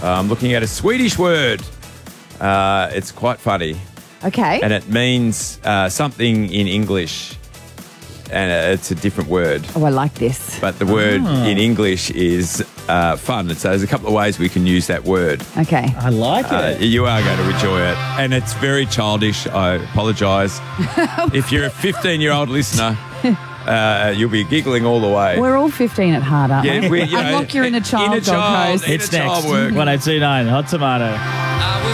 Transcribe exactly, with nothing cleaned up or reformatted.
I'm looking at a Swedish word. Uh, it's quite funny. Okay. And it means uh, something in English. And uh, it's a different word. Oh, I like this. But the word Oh. in English is uh, fun. So there's a couple of ways we can use that word. Okay. I like Uh, it. you are going to enjoy it. And it's very childish. I apologise. If you're a fifteen-year-old listener, uh, you'll be giggling all the way. We're all fifteen at heart, aren't Yeah, we? we- you know, Unlock your inner child, inner child, Gold Coast. inner It's child next. work. one oh two nine Hot Tomato.